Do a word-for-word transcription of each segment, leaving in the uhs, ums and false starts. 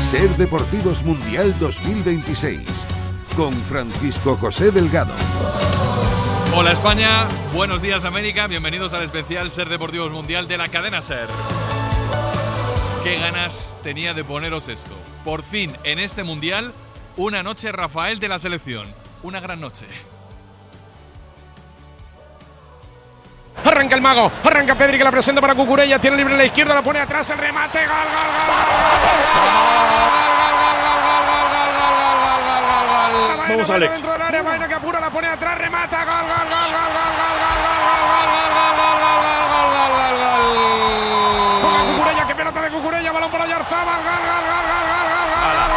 Ser Deportivos Mundial dos mil veintiséis, con Francisco José Delgado. Hola España, buenos días América, bienvenidos al especial Ser Deportivos Mundial de la cadena Ser. Qué ganas tenía de poneros esto. Por fin, en este Mundial, una noche Rafael de la selección. Una gran noche. Arranca el mago, arranca Pedri que la presenta para Cucurella, tiene libre a la izquierda, la pone atrás, el remate, gol, gol, gol, gol, Vamos, Alex. Dentro del área, Vaina que apura, la pone atrás, remata, gol, gol, gol, gol, gol, gol, Cucurella, qué pelota de Cucurella, balón para Oyarzábal, gol, gol, gol, gol, gol, gol,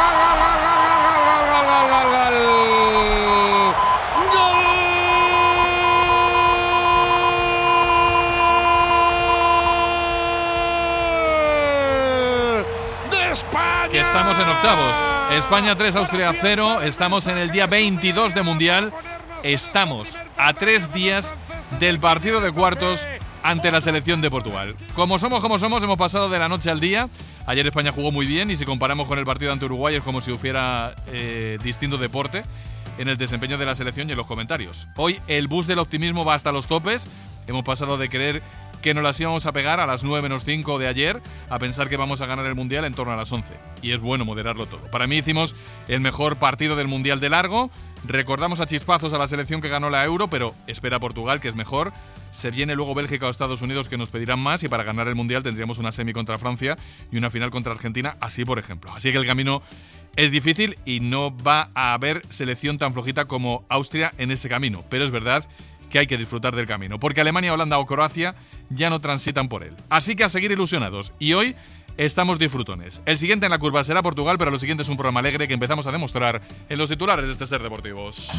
que estamos en octavos. España tres, Austria cero. Estamos en el día veintidós de Mundial. Estamos a tres días del partido de cuartos ante la selección de Portugal. Como somos, como somos, hemos pasado de la noche al día. Ayer España jugó muy bien y si comparamos con el partido ante Uruguay es como si hubiera eh, distinto deporte en el desempeño de la selección y en los comentarios. Hoy el bus del optimismo va hasta los topes. Hemos pasado de creer que nos las íbamos a pegar a las nueve menos cinco de ayer a pensar que vamos a ganar el Mundial en torno a las once. Y es bueno moderarlo todo. Para mí hicimos el mejor partido del Mundial de largo. Recordamos a chispazos a la selección que ganó la Euro, pero espera Portugal, que es mejor. Se viene luego Bélgica o Estados Unidos, que nos pedirán más, y para ganar el Mundial tendríamos una semi contra Francia y una final contra Argentina, así por ejemplo. Así que el camino es difícil y no va a haber selección tan flojita como Austria en ese camino. Pero es verdad que hay que disfrutar del camino, porque Alemania, Holanda o Croacia ya no transitan por él. Así que a seguir ilusionados. Y hoy estamos disfrutones. El siguiente en la curva será Portugal, pero lo siguiente es un programa alegre que empezamos a demostrar en los titulares de este Ser Deportivos.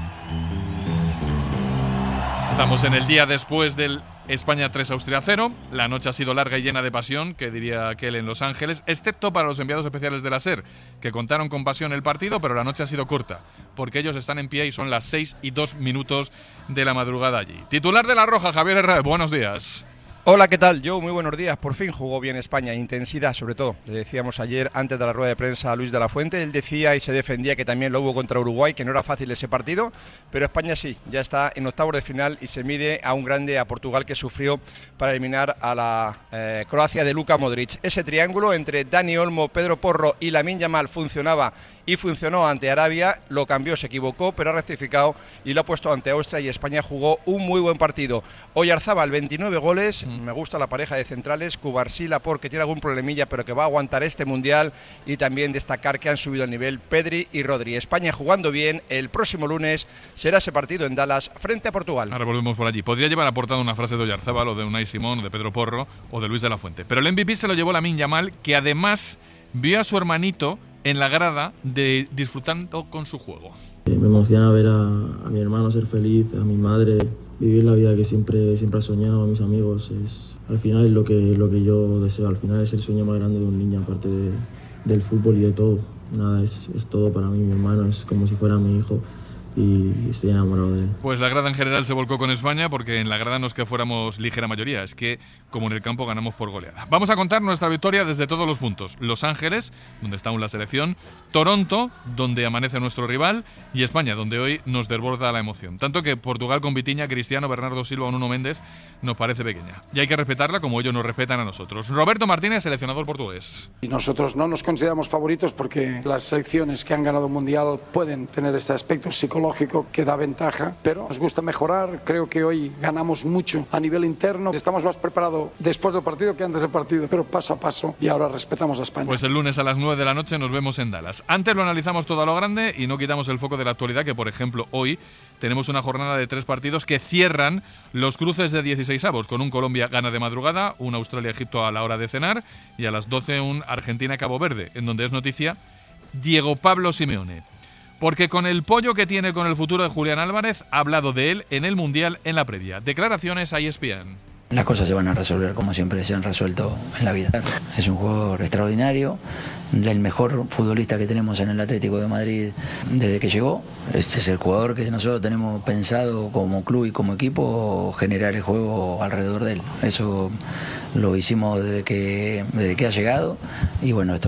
Estamos en el día después del España tres, Austria cero. La noche ha sido larga y llena de pasión, que diría aquel en Los Ángeles, excepto para los enviados especiales de la SER, que contaron con pasión el partido, pero la noche ha sido corta, porque ellos están en pie y son las seis y dos minutos de la madrugada allí. Titular de La Roja, Javier Herrera, buenos días. Hola, ¿qué tal? Joe, muy buenos días. Por fin jugó bien España, intensidad sobre todo. Le decíamos ayer, antes de la rueda de prensa, a Luis de la Fuente. Él decía y se defendía que también lo hubo contra Uruguay, que no era fácil ese partido, pero España sí, ya está en octavos de final y se mide a un grande, a Portugal, que sufrió para eliminar a la eh, Croacia de Luka Modric. Ese triángulo entre Dani Olmo, Pedro Porro y Lamine Yamal funcionaba y funcionó ante Arabia, lo cambió, se equivocó, pero ha rectificado y lo ha puesto ante Austria, y España jugó un muy buen partido. Oyarzábal, veintinueve goles, mm. me gusta la pareja de centrales, Cubarsí, Laporte, que tiene algún problemilla, pero que va a aguantar este Mundial, y también destacar que han subido el nivel Pedri y Rodri. España jugando bien, el próximo lunes será ese partido en Dallas frente a Portugal. Ahora volvemos por allí. Podría llevar aportado una frase de Oyarzábal o de Unai Simón o de Pedro Porro o de Luis de la Fuente, pero el M V P se lo llevó Lamine Yamal, que además vio a su hermanito en la grada de disfrutando con su juego. Me emociona ver a, a mi hermano ser feliz, a mi madre vivir la vida que siempre, siempre ha soñado, a mis amigos. Es, al final es lo que, lo que yo deseo, al final es el sueño más grande de un niño, aparte de, del fútbol y de todo. Nada, es, es todo para mí, mi hermano es como si fuera mi hijo. Y estoy enamorado de él. Pues la grada en general se volcó con España, porque en la grada no es que fuéramos ligera mayoría, es que como en el campo ganamos por goleada. Vamos a contar nuestra victoria desde todos los puntos. Los Ángeles, donde está aún la selección, Toronto, donde amanece nuestro rival, y España, donde hoy nos desborda la emoción. Tanto que Portugal con Vitinha, Cristiano, Bernardo Silva o Nuno Méndez nos parece pequeña. Y hay que respetarla como ellos nos respetan a nosotros. Roberto Martínez, seleccionador portugués. Y nosotros no nos consideramos favoritos porque las selecciones que han ganado un mundial pueden tener este aspecto psicológico que da ventaja, pero nos gusta mejorar. Creo que hoy ganamos mucho a nivel interno. Estamos más preparados después del partido que antes del partido, pero paso a paso, y ahora respetamos a España. Pues el lunes a las nueve de la noche nos vemos en Dallas. Antes lo analizamos todo a lo grande y no quitamos el foco de la actualidad, que por ejemplo hoy tenemos una jornada de tres partidos que cierran los cruces de dieciseisavos, con un Colombia-Ghana de madrugada, un Australia-Egipto a la hora de cenar, y a las doce un Argentina-Cabo Verde, en donde es noticia Diego Pablo Simeone. Porque con el pollo que tiene con el futuro de Julián Álvarez, ha hablado de él en el Mundial en la previa. Declaraciones a E S P N. Las cosas se van a resolver como siempre se han resuelto en la vida. Es un jugador extraordinario, el mejor futbolista que tenemos en el Atlético de Madrid desde que llegó. Este es el jugador que nosotros tenemos pensado como club y como equipo generar el juego alrededor de él. Eso lo hicimos desde que, desde que ha llegado, y bueno, esto